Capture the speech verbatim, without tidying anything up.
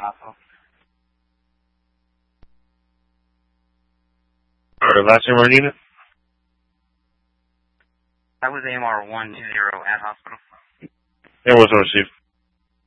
hospital. Alright, last name or unit? That was A M R one two zero at hospital. It wasn't received.